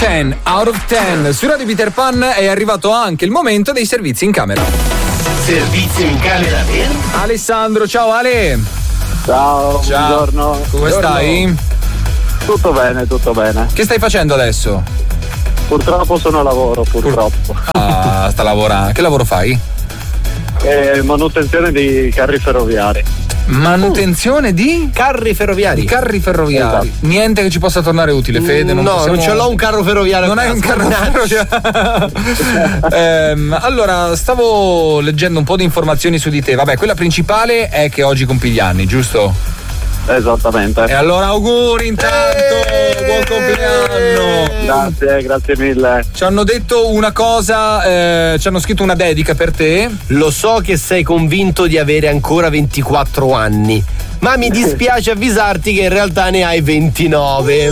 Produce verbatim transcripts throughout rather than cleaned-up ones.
dieci out of dieci. Su Radio Peter Pan è arrivato anche il momento dei servizi in camera. Servizio in camera per Alessandro, ciao Ale. Ciao, ciao. Buongiorno. Come Buongiorno. stai? Tutto bene, tutto bene. Che stai facendo adesso? Purtroppo sono a lavoro, purtroppo. Ah, sta lavorando. Che lavoro fai? Eh, manutenzione di carri ferroviari. Manutenzione di? Carri ferroviari. Di carri ferroviari. Esatto. Niente che ci possa tornare utile, Fede. Non no, possiamo... non ce l'ho un carro ferroviario. Non hai un carro ferroviario. ehm, allora, stavo leggendo un po' di informazioni su di te. Vabbè, quella principale è che oggi compi gli anni, giusto? Esattamente. E allora auguri intanto, eeeh, buon compleanno. Grazie, grazie mille. Ci hanno detto una cosa, eh, ci hanno scritto una dedica per te. Lo so che sei convinto di avere ancora ventiquattro anni, ma mi dispiace avvisarti che in realtà ne hai ventinove.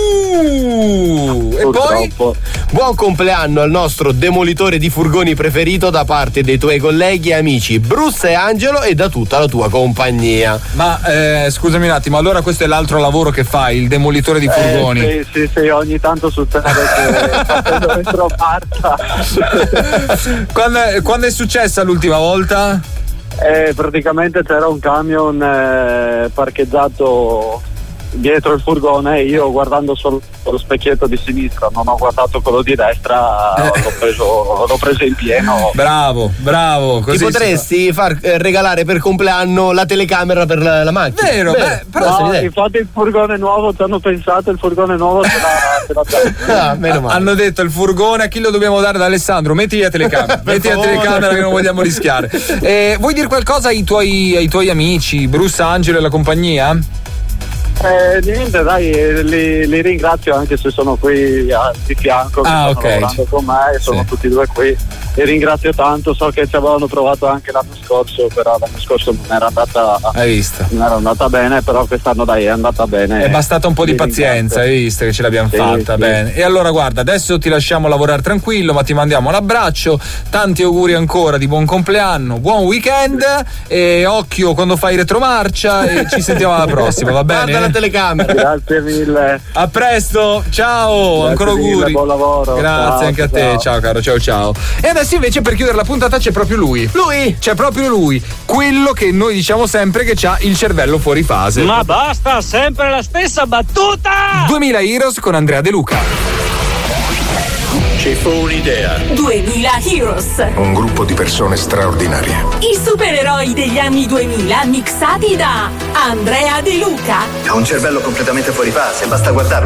Uh, e poi buon compleanno al nostro demolitore di furgoni preferito da parte dei tuoi colleghi e amici Bruce e Angelo e da tutta la tua compagnia. Ma eh, scusami un attimo, allora questo è l'altro lavoro che fai, il demolitore di furgoni? Eh, sì, sì, sì, ogni tanto succede che dentro parta. quando, quando è successa l'ultima volta? Eh, praticamente c'era un camion eh, parcheggiato dietro il furgone e io, guardando solo lo specchietto di sinistra, non ho guardato quello di destra, eh. l'ho preso l'ho preso in pieno. Bravo, bravo. Così ti potresti far eh, regalare per compleanno la telecamera per la, la macchina. Vero, Vero. Beh, però no, infatti il furgone nuovo, ci hanno pensato, il furgone nuovo ce l'ha, ce l'ha ah, meno male. Hanno detto il furgone a chi lo dobbiamo dare? Da Alessandro, metti la telecamera, metti la telecamera che non vogliamo rischiare. Eh, vuoi dire qualcosa ai tuoi, ai tuoi amici, Bruce, Angelo e la compagnia? Eh, niente, dai, li, li ringrazio anche se sono qui a, di fianco, che ah, stanno okay. lavorando con me, sono sì. tutti e due qui. Li ringrazio tanto, so che ci avevano provato anche l'anno scorso, però l'anno scorso non era andata hai visto? non era andata bene, però quest'anno dai è andata bene. È bastata un po' di pazienza, hai visto che ce l'abbiamo sì, fatta sì. Bene. E allora guarda, adesso ti lasciamo lavorare tranquillo, ma ti mandiamo un abbraccio, tanti auguri ancora di buon compleanno, buon weekend e occhio quando fai retromarcia e ci sentiamo alla prossima, va bene? Guarda la telecamera. Grazie mille. A presto, ciao, grazie ancora auguri. Mille, buon lavoro. Grazie ciao, anche a te, ciao. ciao caro, ciao ciao. E adesso invece per chiudere la puntata c'è proprio lui. Lui? C'è proprio lui, quello che noi diciamo sempre che c'ha il cervello fuori fase. Ma basta, sempre la stessa battuta! duemila Heroes con Andrea De Luca. Ci fu un'idea. duemila Heroes. Un gruppo di persone straordinarie. I supereroi degli anni duemila mixati da Andrea De Luca. Ha un cervello completamente fuori fase, basta guardarlo.